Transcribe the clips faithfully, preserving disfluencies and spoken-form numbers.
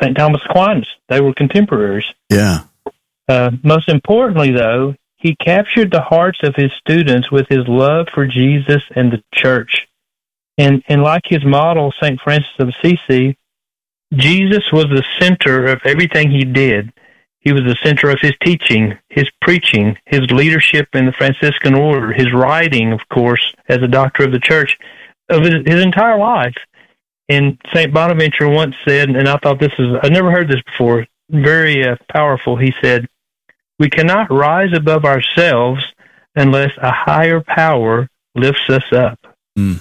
Saint Thomas Aquinas. They were contemporaries. Yeah. Uh, most importantly, though, he captured the hearts of his students with his love for Jesus and the church. And, and like his model, Saint Francis of Assisi, Jesus was the center of everything he did. He was the center of his teaching, his preaching, his leadership in the Franciscan order, his writing, of course, as a doctor of the church, of his, his entire life. And Saint Bonaventure once said, and I thought this is, I've never heard this before, very uh, powerful. He said, "We cannot rise above ourselves unless a higher power lifts us up." Mm.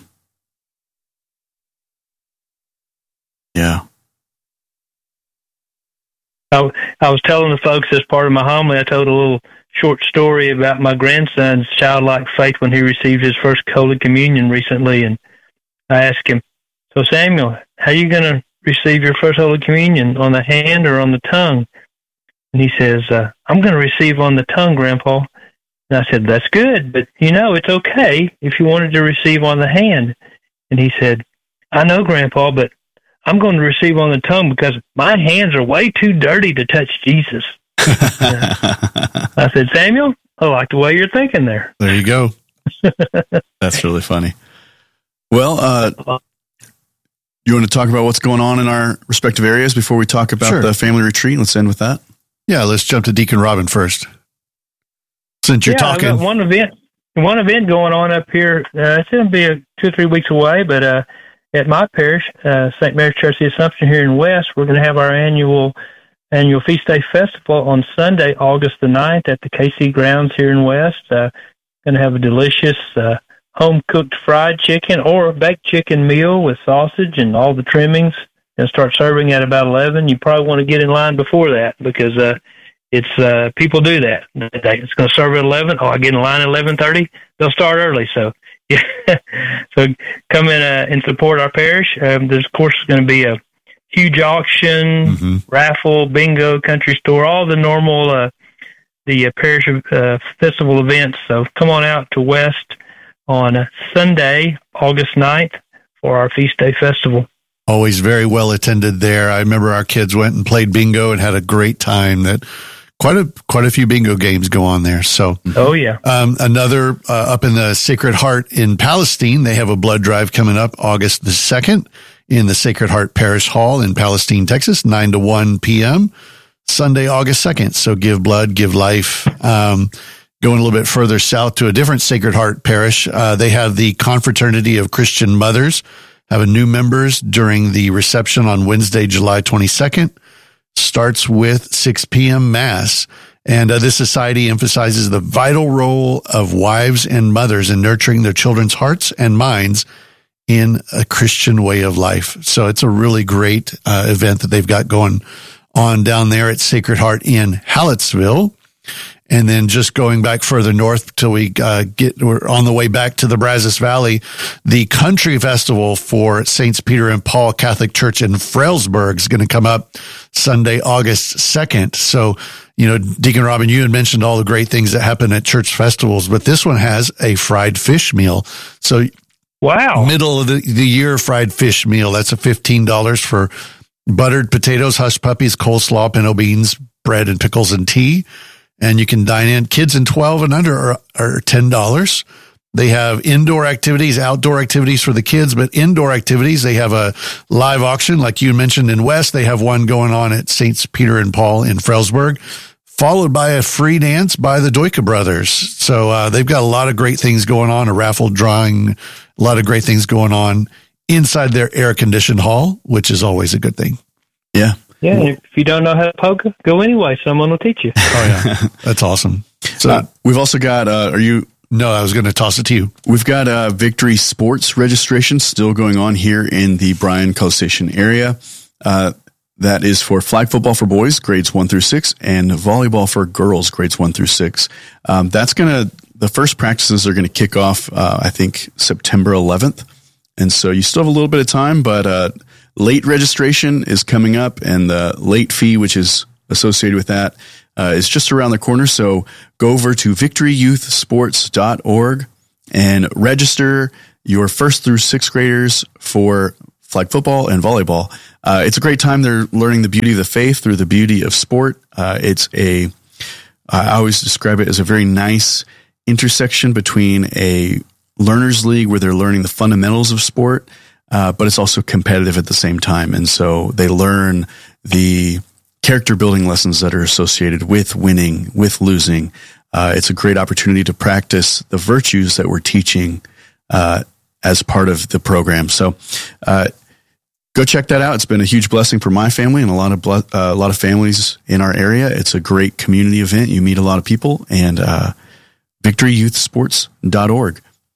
Yeah. I, I was telling the folks as part of my homily, I told a little short story about my grandson's childlike faith when he received his first Holy Communion recently. And I asked him, "So Samuel, how are you going to receive your first Holy Communion, on the hand or on the tongue?" And he says, uh, "I'm going to receive on the tongue, Grandpa." And I said, "That's good, but you know, it's okay if you wanted to receive on the hand." And he said, "I know, Grandpa, but I'm going to receive on the tongue because my hands are way too dirty to touch Jesus." I said, "Samuel, I like the way you're thinking there." There you go. That's really funny. Well, uh, you want to talk about what's going on in our respective areas before we talk about Sure. the family retreat? Let's end with that. Yeah, let's jump to Deacon Robin first. Since you're yeah, talking. I've got one event, one event going on up here. Uh, it's going to be a, two or three weeks away, but uh, at my parish, uh, Saint Mary's Church of the Assumption here in West, we're going to have our annual annual Feast Day Festival on Sunday, August the ninth, at the K C grounds here in West. Uh, going to have a delicious uh, home-cooked fried chicken or a baked chicken meal with sausage and all the trimmings. And start serving at about eleven. You probably want to get in line before that because uh, it's uh, people do that. It's going to serve at eleven. Oh, I get in line at eleven thirty. They'll start early. So, yeah. So come in uh, and support our parish. Um, there's, of course, going to be a huge auction, mm-hmm. raffle, bingo, country store, all the normal uh, the uh, parish uh, festival events. So come on out to West on uh, Sunday, August ninth, for our Feast Day Festival. Always very well attended there. I remember our kids went and played bingo and had a great time. That quite a quite a few bingo games go on there. So, oh yeah. Um, another uh, up in the Sacred Heart in Palestine, they have a blood drive coming up August the second in the Sacred Heart Parish Hall in Palestine, Texas, nine to one p.m. Sunday, August second. So give blood, give life. Um, going a little bit further south to a different Sacred Heart parish, uh, they have the Confraternity of Christian Mothers. Have a new members during the reception on Wednesday, July twenty-second. Starts with six p.m. Mass. And uh, this society emphasizes the vital role of wives and mothers in nurturing their children's hearts and minds in a Christian way of life. So it's a really great uh, event that they've got going on down there at Sacred Heart in Hallettsville. And then just going back further north till we uh, get, we're on the way back to the Brazos Valley, the Country Festival for Saints Peter and Paul Catholic Church in Fralesburg is going to come up Sunday, August second. So, you know, Deacon Robin, you had mentioned all the great things that happen at church festivals, but this one has a fried fish meal. So, wow, middle of the, the year fried fish meal. That's a fifteen dollars for buttered potatoes, hush puppies, coleslaw, pinto beans, bread and pickles and tea. And you can dine in. Kids in twelve and under are, are ten dollars. They have indoor activities, outdoor activities for the kids, but indoor activities, they have a live auction. Like you mentioned in West, they have one going on at Saints Peter and Paul in Fralesburg, followed by a free dance by the Doika Brothers. So uh, they've got a lot of great things going on, a raffle drawing, a lot of great things going on inside their air-conditioned hall, which is always a good thing. Yeah. Yeah, well, if you don't know how to poker, go anyway. Someone will teach you. Oh, yeah. That's awesome. So uh, we've also got, uh, are you? No, I was going to toss it to you. We've got uh, Victory Sports registration still going on here in the Bryan College Station area. Uh, that is for flag football for boys, grades one through six, and volleyball for girls, grades one through six. Um, that's going to, the first practices are going to kick off, uh, I think, September eleventh. And so you still have a little bit of time, but uh, late registration is coming up, and the late fee, which is associated with that, uh, is just around the corner. So go over to victory youth sports dot org and register your first through sixth graders for flag football and volleyball. Uh, it's a great time. They're learning the beauty of the faith through the beauty of sport. Uh, it's a, I always describe it as a very nice intersection between a learners league where they're learning the fundamentals of sport, uh, but it's also competitive at the same time. And so they learn the character building lessons that are associated with winning, with losing. Uh, it's a great opportunity to practice the virtues that we're teaching uh, as part of the program. So uh, go check that out. It's been a huge blessing for my family and a lot of ble- uh, a lot of families in our area. It's a great community event. You meet a lot of people, and uh, victory youth sports dot org.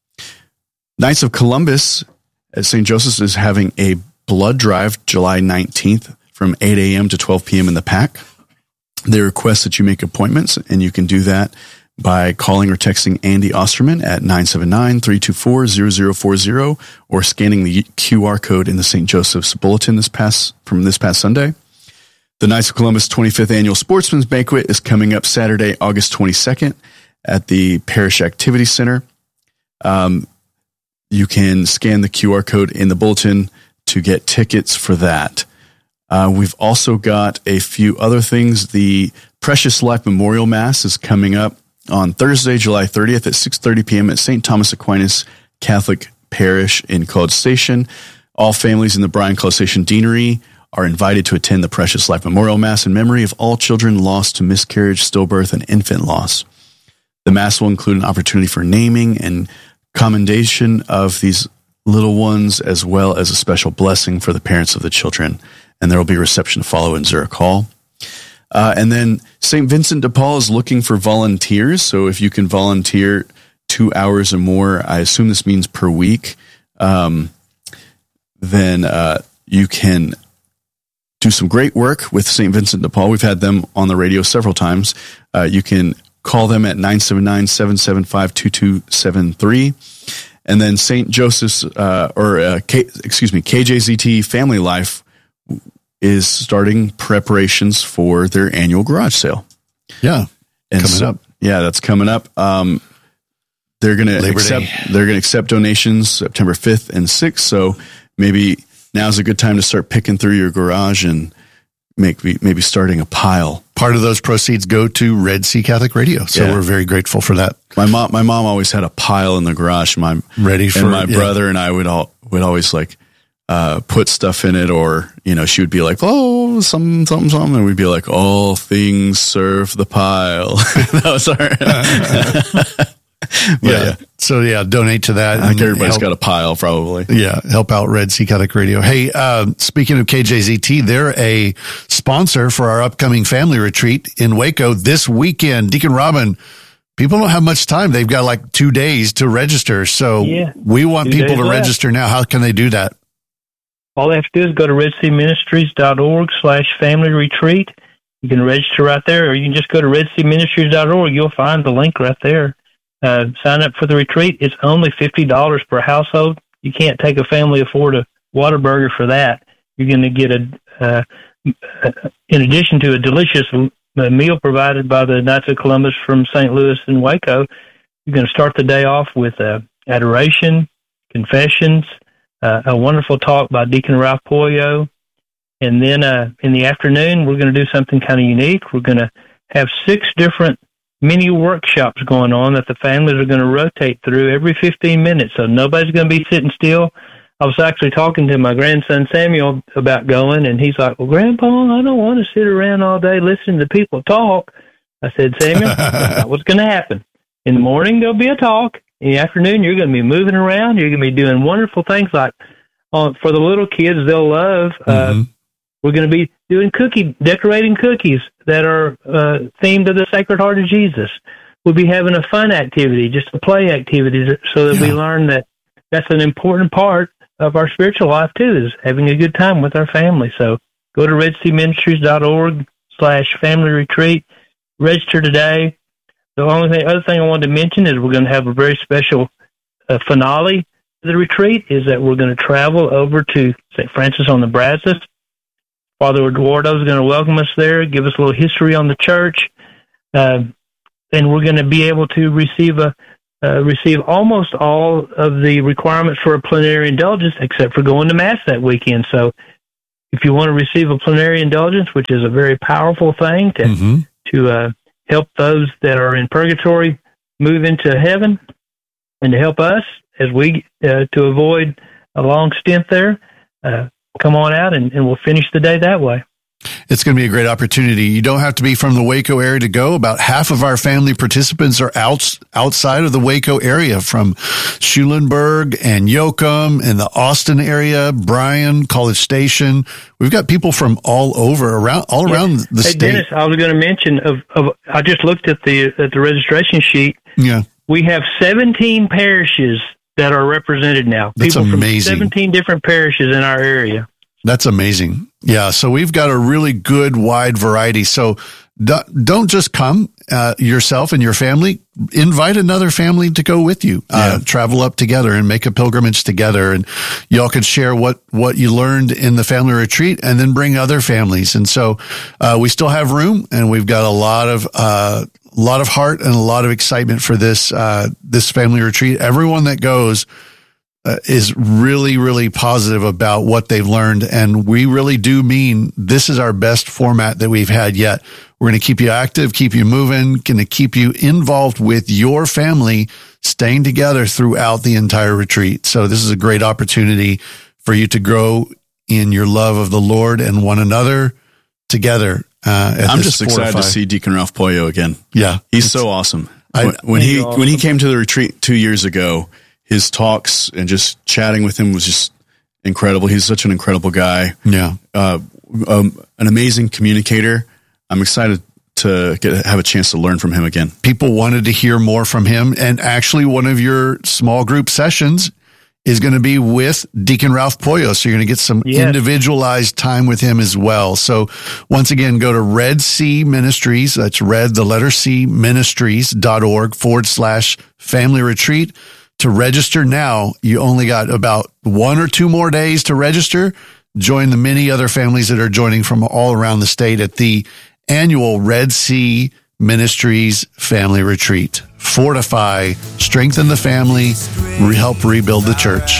Knights of Columbus at Saint Joseph's is having a blood drive July nineteenth from eight a.m. to twelve p.m. in the P A C. They request that you make appointments, and you can do that by calling or texting Andy Osterman at nine seven nine, three two four, zero zero four zero or scanning the Q R code in the Saint Joseph's Bulletin this past from this past Sunday. The Knights of Columbus twenty-fifth Annual Sportsman's Banquet is coming up Saturday, August twenty-second at the Parish Activity Center. Um, you can scan the Q R code in the bulletin to get tickets for that. Uh, we've also got a few other things. The Precious Life Memorial Mass is coming up on Thursday, July thirtieth at six thirty p.m. at Saint Thomas Aquinas Catholic Parish in College Station. All families in the Bryan College Station Deanery are invited to attend the Precious Life Memorial Mass in memory of all children lost to miscarriage, stillbirth, and infant loss. The Mass will include an opportunity for naming and commendation of these little ones, as well as a special blessing for the parents of the children. And there will be a reception to follow in Zurich Hall. Uh, and then Saint Vincent de Paul is looking for volunteers. So if you can volunteer two hours or more, I assume this means per week, um, then uh, you can do some great work with Saint Vincent de Paul. We've had them on the radio several times. Uh, you can call them at nine seven nine, seven seven five, two two seven three. And then Saint Joseph's, uh, or uh, K, excuse me, K J Z T Family Life is starting preparations for their annual garage sale. Yeah, and coming so, up. Yeah, that's coming up. Um, they're going to accept. Day. They're going to accept donations September fifth and sixth. So maybe now's a good time to start picking through your garage and make maybe starting a pile. Part of those proceeds go to Red Sea Catholic Radio, so yeah. We're very grateful for that. My mom, my mom always had a pile in the garage. My ready for and my yeah. brother and I would all would always like. Uh, put stuff in it, or, you know, she would be like, oh, some, something, something. And we'd be like, all things serve the pile. That was our, yeah. yeah. So yeah, donate to that. I think everybody's help, got a pile probably. Yeah. Help out Red Sea Catholic Radio. Hey, uh, speaking of K J Z T, they're a sponsor for our upcoming family retreat in Waco this weekend. Deacon Robin, people don't have much time. They've got like two days to register. So yeah, we want people to left. register now. How can they do that? All they have to do is go to red sea ministries dot org slash family retreat. You can register right there, or you can just go to red sea ministries dot org. You'll find the link right there. Uh, sign up for the retreat. It's only fifty dollars per household. You can't take a family afford a Whataburger for that. You're going to get a, uh, in addition to a delicious meal provided by the Knights of Columbus from Saint Louis and Waco, you're going to start the day off with uh, adoration, confessions, Uh, a wonderful talk by Deacon Ralph Polio. And then uh, in the afternoon, we're going to do something kind of unique. We're going to have six different mini workshops going on that the families are going to rotate through every fifteen minutes. So nobody's going to be sitting still. I was actually talking to my grandson Samuel about going, and he's like, well, Grandpa, I don't want to sit around all day listening to people talk. I said, Samuel, that's not what's going to happen. In the morning, there'll be a talk. In the afternoon, you're going to be moving around. You're going to be doing wonderful things like uh, for the little kids, they'll love. Uh, mm-hmm. We're going to be doing cookie, decorating cookies that are uh, themed to the Sacred Heart of Jesus. We'll be having a fun activity, just a play activity, so that yeah. we learn that that's an important part of our spiritual life, too, is having a good time with our family. So go to red sea ministries dot org slash family retreat. Register today. The only thing, other thing I wanted to mention is we're going to have a very special uh, finale to the retreat, is that we're going to travel over to Saint Francis on the Brazos. Father Eduardo is going to welcome us there, give us a little history on the church, uh, and we're going to be able to receive a uh, receive almost all of the requirements for a plenary indulgence, except for going to Mass that weekend. So if you want to receive a plenary indulgence, which is a very powerful thing to mm-hmm. to uh, help those that are in purgatory move into heaven, and to help us as we uh, to avoid a long stint there, uh, come on out and, and we'll finish the day that way. It's going to be a great opportunity. You don't have to be from the Waco area to go. About half of our family participants are out, outside of the Waco area, from Schulenburg and Yoakum and the Austin area, Bryan, College Station. We've got people from all over, around, all around yeah. the hey, state. Dennis, I was going to mention, of, of, I just looked at the at the registration sheet. Yeah. We have seventeen parishes that are represented now. That's people amazing. From seventeen different parishes in our area. That's amazing. Yeah. So we've got a really good wide variety. So don't just come uh, yourself and your family. Invite another family to go with you. Uh, yeah. Travel up together and make a pilgrimage together. And y'all can share what, what you learned in the family retreat, and then bring other families. And so uh, we still have room, and we've got a lot of uh, a lot of heart and a lot of excitement for this uh, this family retreat. Everyone that goes Uh, is really, really positive about what they've learned. And we really do mean this is our best format that we've had yet. We're going to keep you active, keep you moving, going to keep you involved with your family, staying together throughout the entire retreat. So this is a great opportunity for you to grow in your love of the Lord and one another together. Uh, I'm just excited to see Deacon Ralph Pollo again. Yeah. He's so awesome. I, when when he, awesome. when he came to the retreat two years ago, his talks and just chatting with him was just incredible. He's such an incredible guy. Yeah. Uh, um, an amazing communicator. I'm excited to get have a chance to learn from him again. People wanted to hear more from him. And actually, one of your small group sessions is going to be with Deacon Ralph Pollo. So you're going to get some yes. individualized time with him as well. So once again, go to Red Sea Ministries. That's red, the letter C, ministries.org forward slash family retreat. To register now. You only got about one or two more days to register. Join the many other families that are joining from all around the state at the annual Red Sea Ministries Family Retreat. Fortify, strengthen the family, re- help rebuild the church.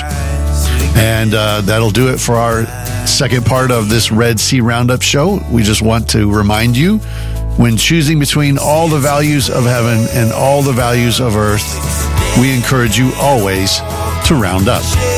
And uh, that'll do it for our second part of this Red Sea Roundup show. We just want to remind you, when choosing between all the values of heaven and all the values of earth, we encourage you always to round up.